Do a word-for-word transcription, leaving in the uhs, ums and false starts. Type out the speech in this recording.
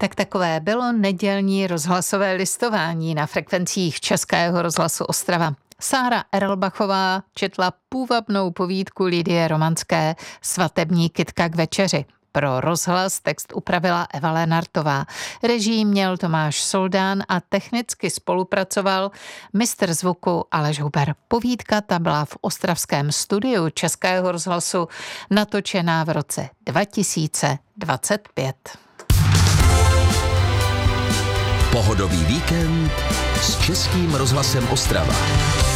Tak takové bylo nedělní rozhlasové listování na frekvencích Českého rozhlasu Ostrava. Sára Erlbachová četla půvabnou povídku Lidie Romanské Svatební kytka k večeři. Pro rozhlas text upravila Eva Lenartová. Režii měl Tomáš Soldán a technicky spolupracoval mistr zvuku Aleš Huber. Povídka ta byla v ostravském studiu Českého rozhlasu natočená v roce dva tisíce dvacet pět. Pohodový víkend s Českým rozhlasem Ostrava.